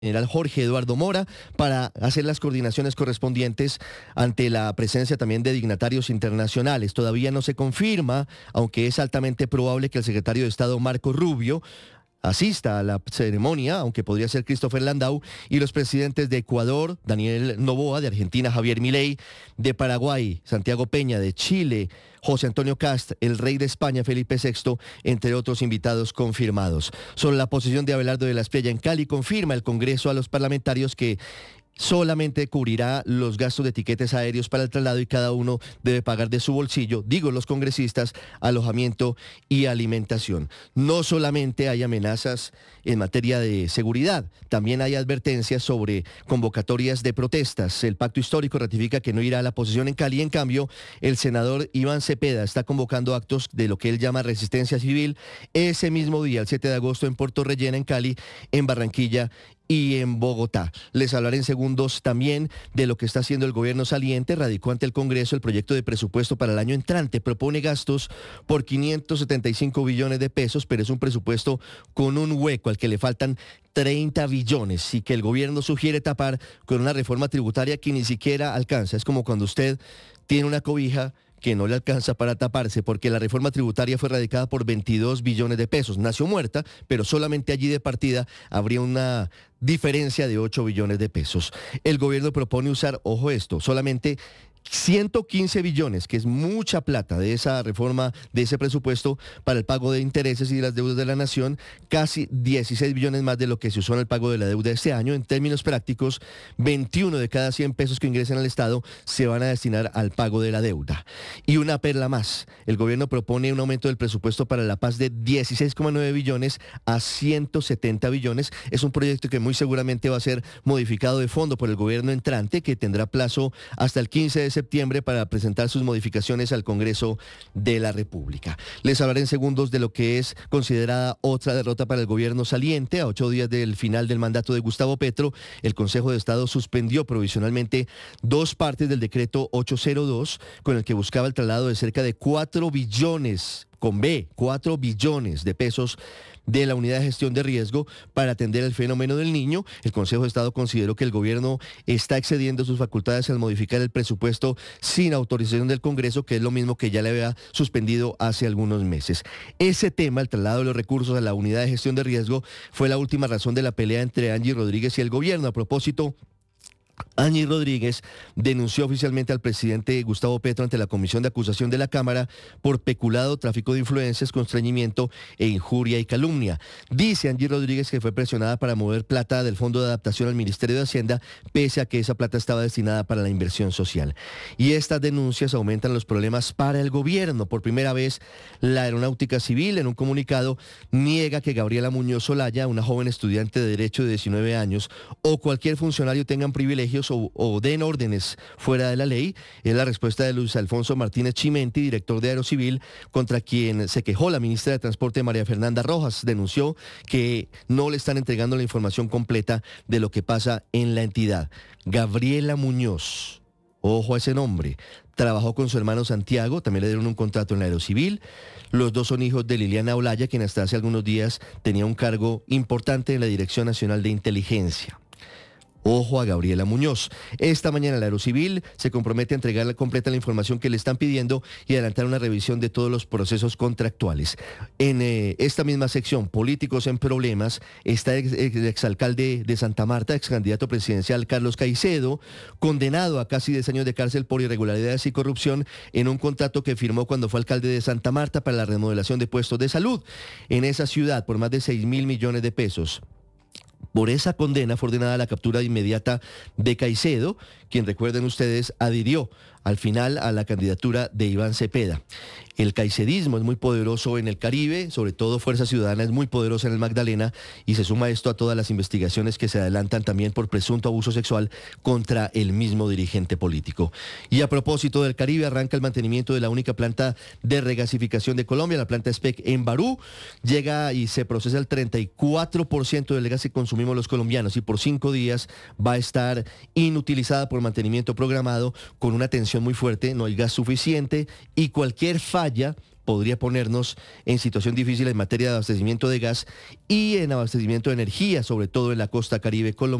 general Jorge Eduardo Mora para hacer las coordinaciones correspondientes ante la presencia también de dignatarios internacionales. Todavía no se confirma, aunque es altamente probable que el secretario de Estado Marco Rubio asista a la ceremonia, aunque podría ser Christopher Landau, y los presidentes de Ecuador, Daniel Noboa, de Argentina, Javier Milei, de Paraguay, Santiago Peña, de Chile, José Antonio Cast, el rey de España, Felipe VI, entre otros invitados confirmados. Sobre la posición de Abelardo de la Espriella en Cali, confirma el Congreso a los parlamentarios que solamente cubrirá los gastos de tiquetes aéreos para el traslado y cada uno debe pagar de su bolsillo, digo los congresistas, alojamiento y alimentación. No solamente hay amenazas en materia de seguridad, también hay advertencias sobre convocatorias de protestas. El pacto histórico ratifica que no irá a la posesión en Cali, en cambio, el senador Iván Cepeda está convocando actos de lo que él llama resistencia civil ese mismo día, el 7 de agosto, en Puerto Rellena, en Cali, en Barranquilla y en Bogotá. Les hablaré en segundos también de lo que está haciendo el gobierno saliente. Radicó ante el Congreso el proyecto de presupuesto para el año entrante. Propone gastos por 575 billones de pesos, pero es un presupuesto con un hueco al que le faltan 30 billones y que el gobierno sugiere tapar con una reforma tributaria que ni siquiera alcanza. Es como cuando usted tiene una cobija que no le alcanza para taparse, porque la reforma tributaria fue radicada por 22 billones de pesos. Nació muerta, pero solamente allí de partida habría una diferencia de 8 billones de pesos. El gobierno propone usar, ojo esto, solamente 115 billones, que es mucha plata de esa reforma, de ese presupuesto para el pago de intereses y de las deudas de la nación, casi 16 billones más de lo que se usó en el pago de la deuda este año. En términos prácticos, 21 de cada 100 pesos que ingresen al Estado se van a destinar al pago de la deuda. Y una perla más, el gobierno propone un aumento del presupuesto para la paz de 16,9 billones a 170 billones. Es un proyecto que muy seguramente va a ser modificado de fondo por el gobierno entrante, que tendrá plazo hasta el 15 de septiembre para presentar sus modificaciones al Congreso de la República. Les hablaré en segundos de lo que es considerada otra derrota para el gobierno saliente. A 8 días del final del mandato de Gustavo Petro, el Consejo de Estado suspendió provisionalmente dos partes del decreto 802, con el que buscaba el traslado de cerca de 4 billones, con B, 4 billones de pesos de la Unidad de Gestión de Riesgo para atender el fenómeno del Niño. El Consejo de Estado consideró que el gobierno está excediendo sus facultades al modificar el presupuesto sin autorización del Congreso, que es lo mismo que ya le había suspendido hace algunos meses. Ese tema, el traslado de los recursos a la Unidad de Gestión de Riesgo, fue la última razón de la pelea entre Angie Rodríguez y el gobierno. A propósito, Angie Rodríguez denunció oficialmente al presidente Gustavo Petro ante la Comisión de Acusación de la Cámara por peculado, tráfico de influencias, constreñimiento e injuria y calumnia. Dice Angie Rodríguez que fue presionada para mover plata del Fondo de Adaptación al Ministerio de Hacienda, pese a que esa plata estaba destinada para la inversión social. Y estas denuncias aumentan los problemas para el gobierno. Por primera vez, la Aeronáutica Civil, en un comunicado, niega que Gabriela Muñoz Olaya, una joven estudiante de Derecho de 19 años, o cualquier funcionario tengan privilegios o den órdenes fuera de la ley. Es la respuesta de Luis Alfonso Martínez Chimenti, director de Aerocivil, contra quien se quejó la ministra de Transporte, María Fernanda Rojas. Denunció que no le están entregando la información completa de lo que pasa en la entidad. Gabriela Muñoz, ojo a ese nombre, trabajó con su hermano Santiago, también le dieron un contrato en la Aerocivil. Los dos son hijos de Liliana Olaya, quien hasta hace algunos días tenía un cargo importante en la Dirección Nacional de Inteligencia. Ojo a Gabriela Muñoz. Esta mañana la Aerocivil se compromete a entregarle completa la información que le están pidiendo y adelantar una revisión de todos los procesos contractuales. En esta misma sección, políticos en problemas, está el exalcalde de Santa Marta, excandidato presidencial Carlos Caicedo, condenado a casi 10 años de cárcel por irregularidades y corrupción en un contrato que firmó cuando fue alcalde de Santa Marta para la remodelación de puestos de salud en esa ciudad por más de 6.000 millones de pesos. Por esa condena fue ordenada la captura inmediata de Caicedo, quien, recuerden ustedes, adhirió al final a la candidatura de Iván Cepeda. El caicedismo es muy poderoso en el Caribe, sobre todo Fuerza Ciudadana es muy poderosa en el Magdalena, y se suma esto a todas las investigaciones que se adelantan también por presunto abuso sexual contra el mismo dirigente político. Y a propósito del Caribe, arranca el mantenimiento de la única planta de regasificación de Colombia, la planta SPEC en Barú. Llega y se procesa el 34% del gas que consumimos los colombianos, y por 5 días va a estar inutilizada por mantenimiento programado, con una tensión muy fuerte. No hay gas suficiente y cualquier falla falla, podría ponernos en situación difícil en materia de abastecimiento de gas y en abastecimiento de energía, sobre todo en la costa Caribe colombiana.